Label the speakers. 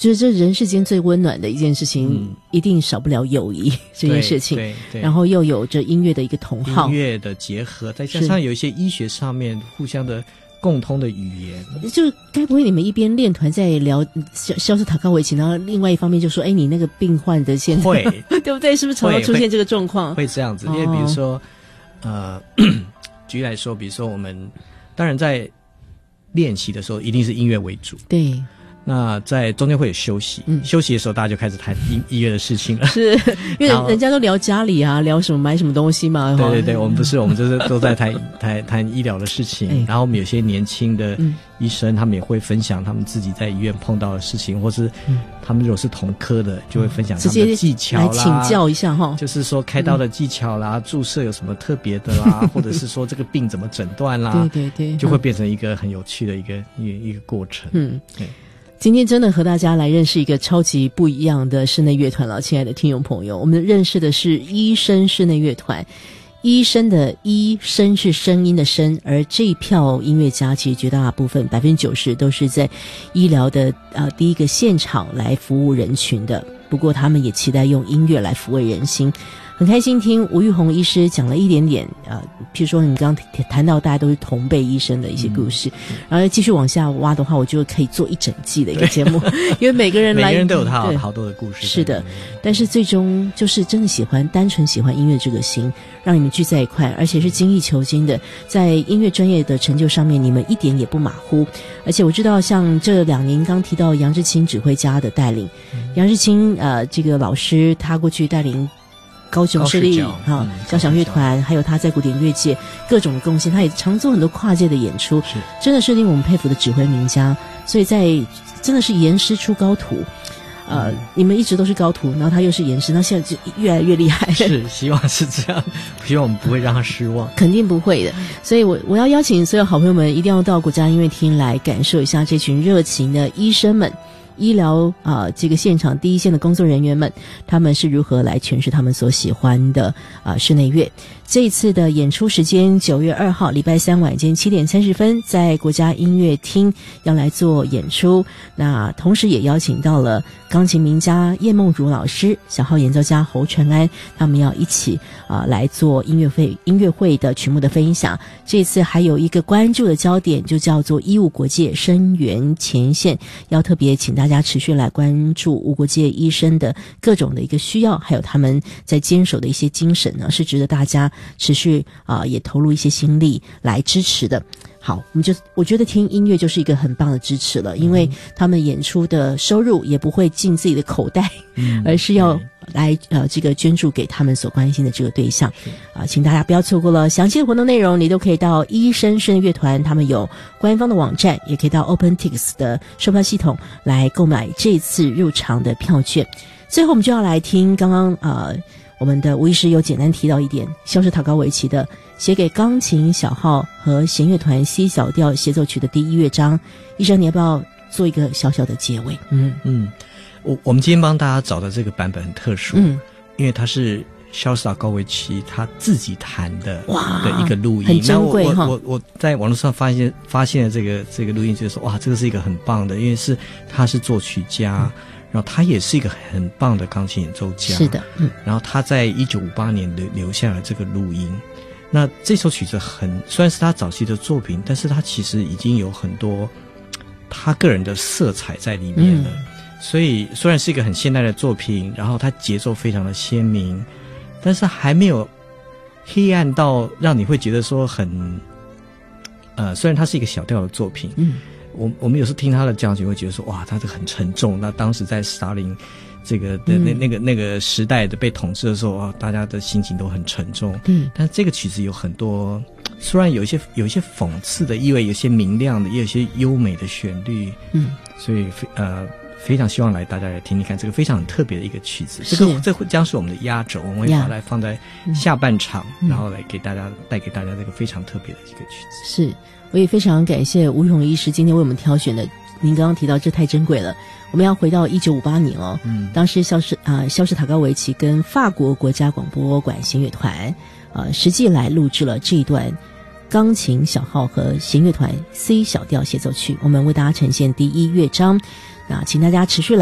Speaker 1: 就是这人世间最温暖的一件事情，一定少不了友谊这件事情。
Speaker 2: 对，
Speaker 1: 然后又有着音乐的一个同好，
Speaker 2: 音乐的结合，再加上有一些医学上面互相的共通的语言。
Speaker 1: 就该不会你们一边练团在聊肖斯塔科维奇，然后另外一方面就说，你那个病患的现在
Speaker 2: 会
Speaker 1: 对不对？是不是常常出现这个状况？
Speaker 2: 会这样子，因为比如说举例来说，比如说我们当然在练习的时候一定是音乐为主，
Speaker 1: 对。
Speaker 2: 那在中间会有休息，休息的时候大家就开始谈音乐的事情了。是，
Speaker 1: 因为人家都聊家里啊，聊什么买什么东西嘛。
Speaker 2: 对，我们不是，我们就是都在谈医疗的事情。然后我们有些年轻的医生，他们也会分享他们自己在医院碰到的事情，或是他们如果是同科的，就会分享他们的技巧啦，
Speaker 1: 来请教一下哈。
Speaker 2: 就是说开刀的技巧啦，注射有什么特别的啦，或者是说这个病怎么诊断啦，对，就会变成一个很有趣的一个过程。对。
Speaker 1: 今天真的和大家来认识一个超级不一样的室内乐团了，亲爱的听众朋友，我们认识的是医生室内乐团。医生的医声是声音的声，而这一票音乐家其实绝大部分90%都是在医疗的第一个现场来服务人群的，不过他们也期待用音乐来抚慰人心。很开心听吴玉红医师讲了一点点譬如说你们刚刚谈到大家都是同辈医生的一些故事，然后继续往下挖的话，我就可以做一整季的一个节目，因为每个人
Speaker 2: 都有他好多的故事。
Speaker 1: 是的，但是最终就是真的单纯喜欢音乐这个心，让你们聚在一块，而且是精益求精的，在音乐专业的成就上面你们一点也不马虎。而且我知道像这2年刚提到杨志清指挥家的带领，杨志清这个老师他过去带领高雄市立交响乐团，还有他在古典乐界各种的贡献，他也常做很多跨界的演出，真的是令我们佩服的指挥名家。所以在真的是严师出高徒，你们一直都是高徒，然后他又是严师，那现在就越来越厉害。
Speaker 2: 是，希望是这样，希望我们不会让他失望，
Speaker 1: 肯定不会的。所以我要邀请所有好朋友们一定要到国家音乐厅来感受一下这群热情的医生们。医疗这个现场第一线的工作人员们，他们是如何来诠释他们所喜欢的室内乐。这一次的演出时间9月2号礼拜三晚间7点30分，在国家音乐厅要来做演出。那同时也邀请到了钢琴名家叶梦如老师、小号演奏家侯传安，他们要一起来做音乐会的曲目的分享。这次还有一个关注的焦点，就叫做医务国界声援前线，要特别请大家持续来关注无国界医生的各种的一个需要，还有他们在坚守的一些精神呢，是值得大家持续也投入一些心力来支持的。好，我觉得听音乐就是一个很棒的支持了，因为他们演出的收入也不会进自己的口袋，而是要来这个捐助给他们所关心的这个对象请大家不要错过了。详细的活动内容你都可以到医生室内乐团，他们有官方的网站，也可以到 OpenTix 的售票系统来购买这次入场的票券。最后我们就要来听刚刚我们的吴医师有简单提到一点，肖斯塔科维奇的写给钢琴、小号和弦乐团 C 小调协奏曲的第1乐章。医生，你要不要做一个小小的结尾？
Speaker 2: 我们今天帮大家找的这个版本很特殊，因为它是肖斯塔科维奇他自己弹的一个录音，
Speaker 1: 很珍贵哈。
Speaker 2: 我在网络上发现了这个录音，就是说哇，这个是一个很棒的，因为他是作曲家。然后他也是一个很棒的钢琴演奏家，
Speaker 1: 是的，
Speaker 2: 然后他在1958年留下了这个录音。那这首曲子虽然是他早期的作品，但是他其实已经有很多他个人的色彩在里面了。所以虽然是一个很现代的作品，然后他节奏非常的鲜明，但是还没有黑暗到让你会觉得说很虽然它是一个小调的作品，我们有时候听他的交响曲会觉得说哇，他这个很沉重。那当时在斯大林这个的那个时代的被统治的时候大家的心情都很沉重。但这个曲子有很多，虽然有一些讽刺的意味，有些明亮的，也有一些优美的旋律。所以非常希望大家来听听看这个非常很特别的一个曲子。这会将是我们的压轴，我们会把它放在下半场，然后来带给大家这个非常特别的一个曲子。
Speaker 1: 是。我也非常感谢吴永医师今天为我们挑选的，您刚刚提到这太珍贵了。我们要回到1958年哦，当时肖斯塔科维奇跟法国国家广播馆弦乐团实际来录制了这一段钢琴、小号和弦乐团 C 小调协奏曲，我们为大家呈现第1乐章。那请大家持续来